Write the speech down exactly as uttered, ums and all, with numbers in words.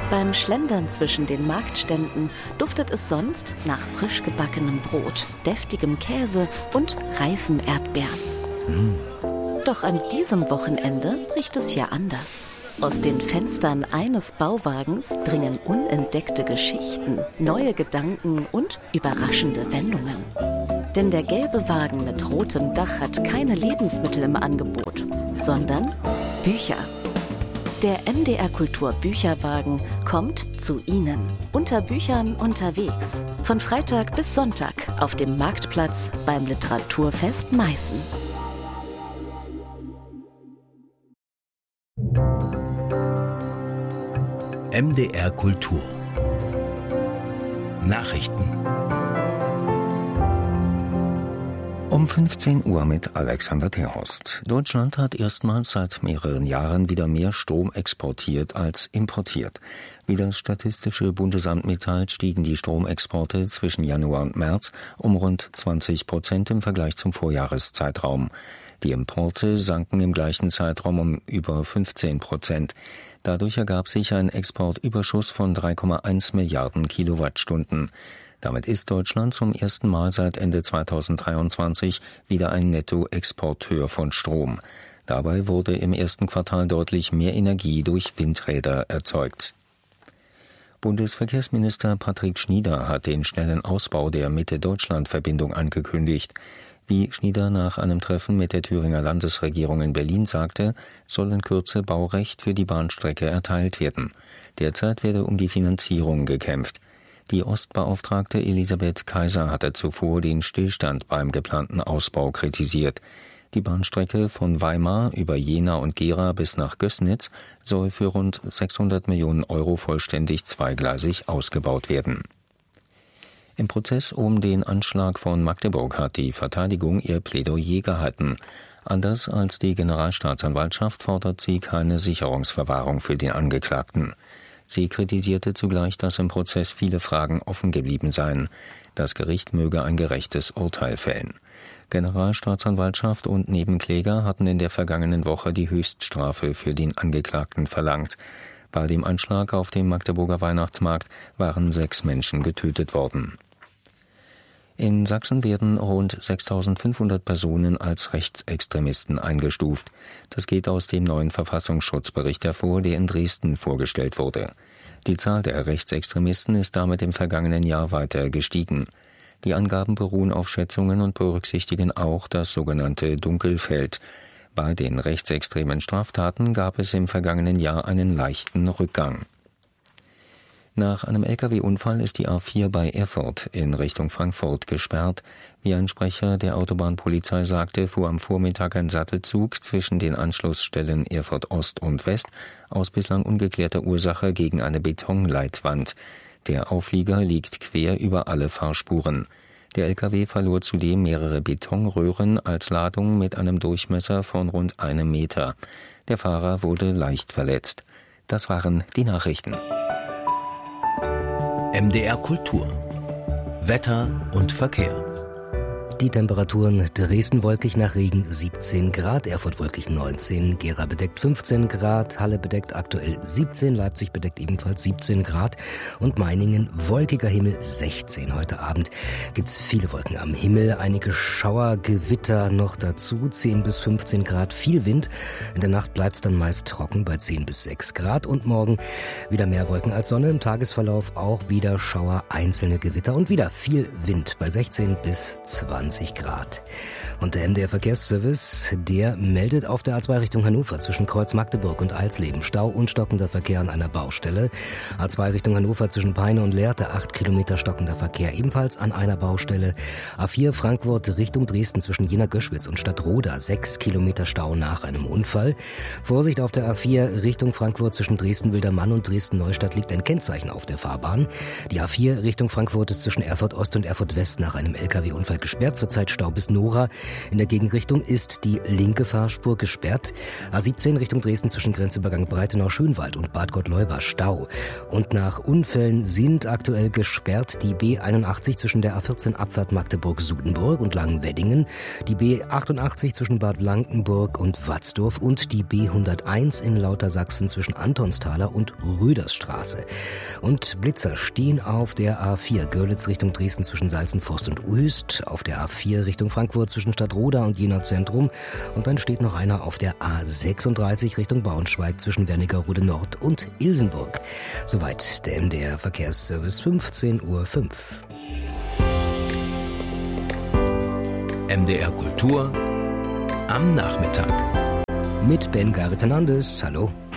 Beim Schlendern zwischen den Marktständen duftet es sonst nach frisch gebackenem Brot, deftigem Käse und reifen Erdbeeren. Mm. Doch an diesem Wochenende riecht es hier anders. Aus den Fenstern eines Bauwagens dringen unentdeckte Geschichten, neue Gedanken und überraschende Wendungen. Denn der gelbe Wagen mit rotem Dach hat keine Lebensmittel im Angebot, sondern Bücher. Der M D R Kultur Bücherwagen kommt zu Ihnen. Unter Büchern unterwegs. Von Freitag bis Sonntag auf dem Marktplatz beim Literaturfest Meißen. M D R Kultur Nachrichten um fünfzehn Uhr mit Alexander Terhorst. Deutschland hat erstmals seit mehreren Jahren wieder mehr Strom exportiert als importiert. Wie das Statistische Bundesamt mitteilt, stiegen die Stromexporte zwischen Januar und März um rund zwanzig Prozent im Vergleich zum Vorjahreszeitraum. Die Importe sanken im gleichen Zeitraum um über fünfzehn Prozent. Dadurch ergab sich ein Exportüberschuss von drei Komma eins Milliarden Kilowattstunden. Damit ist Deutschland zum ersten Mal seit Ende zweitausenddreiundzwanzig wieder ein Nettoexporteur von Strom. Dabei wurde im ersten Quartal deutlich mehr Energie durch Windräder erzeugt. Bundesverkehrsminister Patrick Schnieder hat den schnellen Ausbau der Mitte-Deutschland-Verbindung angekündigt. Wie Schnieder nach einem Treffen mit der Thüringer Landesregierung in Berlin sagte, soll in Kürze Baurecht für die Bahnstrecke erteilt werden. Derzeit werde um die Finanzierung gekämpft. Die Ostbeauftragte Elisabeth Kaiser hatte zuvor den Stillstand beim geplanten Ausbau kritisiert. Die Bahnstrecke von Weimar über Jena und Gera bis nach Gößnitz soll für rund sechshundert Millionen Euro vollständig zweigleisig ausgebaut werden. Im Prozess um den Anschlag von Magdeburg hat die Verteidigung ihr Plädoyer gehalten. Anders als die Generalstaatsanwaltschaft fordert sie keine Sicherungsverwahrung für den Angeklagten. Sie kritisierte zugleich, dass im Prozess viele Fragen offen geblieben seien. Das Gericht möge ein gerechtes Urteil fällen. Generalstaatsanwaltschaft und Nebenkläger hatten in der vergangenen Woche die Höchststrafe für den Angeklagten verlangt. Bei dem Anschlag auf dem Magdeburger Weihnachtsmarkt waren sechs Menschen getötet worden. In Sachsen werden rund sechstausendfünfhundert Personen als Rechtsextremisten eingestuft. Das geht aus dem neuen Verfassungsschutzbericht hervor, der in Dresden vorgestellt wurde. Die Zahl der Rechtsextremisten ist damit im vergangenen Jahr weiter gestiegen. Die Angaben beruhen auf Schätzungen und berücksichtigen auch das sogenannte Dunkelfeld. Bei den rechtsextremen Straftaten gab es im vergangenen Jahr einen leichten Rückgang. Nach einem L K W-Unfall ist die A vier bei Erfurt in Richtung Frankfurt gesperrt. Wie ein Sprecher der Autobahnpolizei sagte, fuhr am Vormittag ein Sattelzug zwischen den Anschlussstellen Erfurt Ost und West aus bislang ungeklärter Ursache gegen eine Betonleitwand. Der Auflieger liegt quer über alle Fahrspuren. Der L K W verlor zudem mehrere Betonröhren als Ladung mit einem Durchmesser von rund einem Meter. Der Fahrer wurde leicht verletzt. Das waren die Nachrichten. M D R Kultur. Wetter und Verkehr. Die Temperaturen: Dresden wolkig nach Regen siebzehn Grad, Erfurt wolkig neunzehn, Gera bedeckt fünfzehn Grad, Halle bedeckt aktuell siebzehn, Leipzig bedeckt ebenfalls siebzehn Grad und Meiningen wolkiger Himmel sechzehn. Heute Abend gibt's viele Wolken am Himmel, einige Schauer, Gewitter noch dazu, zehn bis fünfzehn Grad, viel Wind. In der Nacht bleibt's dann meist trocken bei zehn bis sechs Grad und morgen wieder mehr Wolken als Sonne, im Tagesverlauf auch wieder Schauer, einzelne Gewitter und wieder viel Wind bei sechzehn bis zwanzig Grad. Und der M D R Verkehrsservice, der meldet auf der A zwei Richtung Hannover zwischen Kreuz Magdeburg und Alsleben Stau und stockender Verkehr an einer Baustelle. A zwei Richtung Hannover zwischen Peine und Lehrte, acht Kilometer stockender Verkehr ebenfalls an einer Baustelle. A vier Frankfurt Richtung Dresden zwischen Jena-Göschwitz und Stadtroda, sechs Kilometer Stau nach einem Unfall. Vorsicht auf der A vier Richtung Frankfurt zwischen Dresden-Wildermann und Dresden-Neustadt liegt ein Kennzeichen auf der Fahrbahn. Die A vier Richtung Frankfurt ist zwischen Erfurt Ost und Erfurt West nach einem L K W-Unfall gesperrt. zurzeit Stau bis Nora. In der Gegenrichtung ist die linke Fahrspur gesperrt. A siebzehn Richtung Dresden zwischen Grenzübergang Breitenau-Schönwald und Bad Gottleuba Stau. Und nach Unfällen sind aktuell gesperrt die B einundachtzig zwischen der A vierzehn Abfahrt Magdeburg-Sudenburg und Langenweddingen, die B achtundachtzig zwischen Bad Blankenburg und Watzdorf und die B hunderteins in Lautersachsen zwischen Antonsthaler und Rödersstraße. Und Blitzer stehen auf der A vier Görlitz Richtung Dresden zwischen Salzenforst und Uhyst, auf der A vier Richtung Frankfurt zwischen Stadtroda und Jena Zentrum und dann steht noch einer auf der A sechsunddreißig Richtung Braunschweig zwischen Wernigerode Nord und Ilsenburg. Soweit der M D R Verkehrsservice, fünfzehn Uhr fünf. M D R Kultur am Nachmittag. Mit Ben Gareth Hernandez. Hallo.